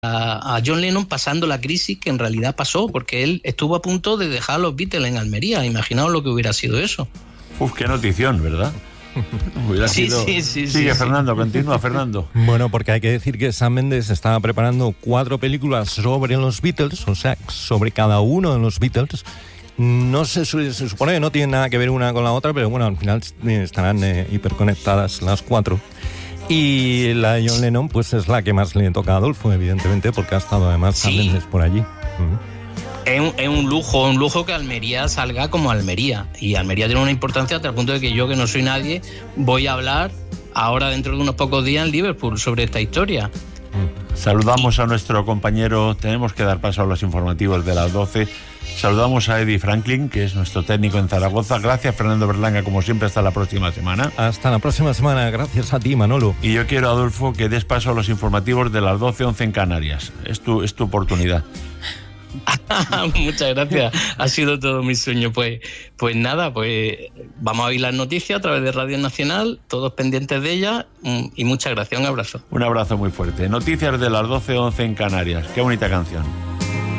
a John Lennon pasando la crisis que en realidad pasó, porque él estuvo a punto de dejar a los Beatles en Almería. Imaginaos lo que hubiera sido eso. Uf, qué notición, ¿verdad? Sí. Sigue, Fernando, continúa, Fernando. Bueno, porque hay que decir que Sam Mendes estaba preparando 4 películas sobre los Beatles, o sea, sobre cada uno de los Beatles. No se supone que no tienen nada que ver una con la otra, pero bueno, al final estarán hiperconectadas las 4. Y la de John Lennon, pues es la que más le toca a Adolfo, evidentemente, porque ha estado además Sam Mendes por allí. Es un lujo que Almería salga como Almería. Y Almería tiene una importancia hasta el punto de que yo, que no soy nadie, voy a hablar ahora dentro de unos pocos días en Liverpool sobre esta historia. Saludamos a nuestro compañero, tenemos que dar paso a los informativos de las 12. Saludamos a Eddie Franklin, que es nuestro técnico en Zaragoza. Gracias, Fernando Berlanga, como siempre, hasta la próxima semana. Hasta la próxima semana, gracias a ti, Manolo. Y yo quiero, Adolfo, que des paso a los informativos de las 12:11 en Canarias. Es tu oportunidad. Muchas gracias, ha sido todo mi sueño. Pues nada, pues vamos a oír las noticias a través de Radio Nacional, todos pendientes de ellas, y muchas gracias, un abrazo. Un abrazo muy fuerte. Noticias de las 12:11 en Canarias, qué bonita canción.